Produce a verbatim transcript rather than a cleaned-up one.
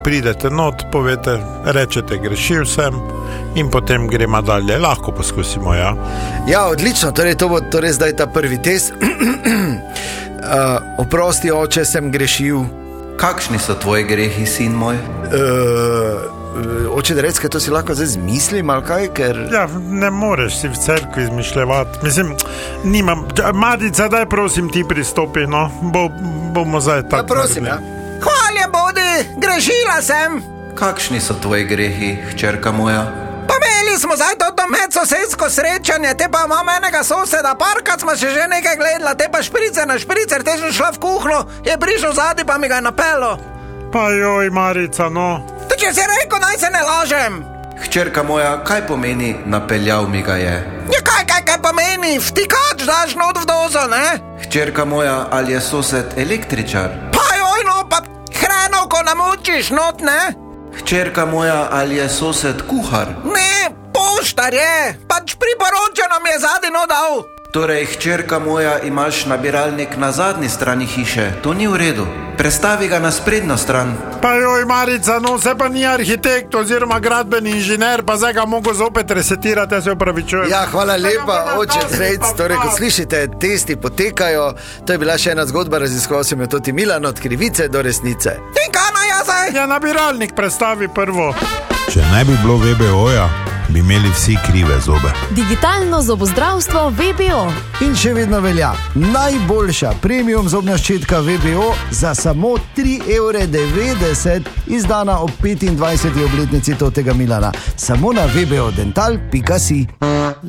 Pridete not, povete, rečete, grešil sem in potem gremo dalje. Lahko poskusimo, ja. Ja, odlično, torej to bo torej zdaj ta prvi test. uh, oprosti, oče, sem grešil. Kakšni so tvoji grehi, sin moj? Uh, oče, da recke, to si lahko zdaj zmislim, ali kaj, ker... Ja, ne moreš si v cerkvi izmišljevati. Mislim, nimam... Madica, daj prosim ti pristopi, no. Bo, bomo zdaj tako... Ja, prosim, ja. Hvala bodi, grešila sem. Kakšni so tvoji grehi, hčerka moja? Pa imeli smo zdaj to medsosedsko srečanje, te pa imam enega soseda, parkrat smo še že nekaj gledala, te pa špricer na špricer, te sem šla v kuhno, je prišel zadnji pa mi ga je napelo. Pa joj, Marica, no. To če si rekel, naj se ne lažem. Hčerka moja, kaj pomeni napeljal mi ga je? Ja, kaj, kaj, kaj pomeni, vtikač daš not v dozo, ne? Hčerka moja, ali je sosed električar? Pa joj, no, pa hrenovko namučiš not, ne? Hčerka moja, ali je sosed kuhar? Ne, poštar je, pač priporočeno mi je zadnji not dal. Torej, hčerka moja, imaš nabiralnik na zadnji strani hiše, to ni v redu. Prestavi ga na sprednjo stran. Pa joj, Marica, no, se pa ni arhitekt oziroma gradbeni inženir, pa zdaj ga mogo zopet resetirati, ja se opravičujem. Ja, hvala lepa, oče Drejc. Torej, kot slišite, testi potekajo. To je bila še ena zgodba, raziskoval sem jo toti Milan, od krivice do resnice. In kaj naj jaz zdaj? Ja, nabiralnik prestavi prvo. Če ne bi bilo V B O-ja, bi imeli vsi krive zobe. Digitalno zobozdravstvo V B O. In še vedno velja najboljša premium zobna ščetka V B O za samo tri evre devetdeset, izdana ob petindvajseti obletnici totega Milana. Samo na v b o dental pika si.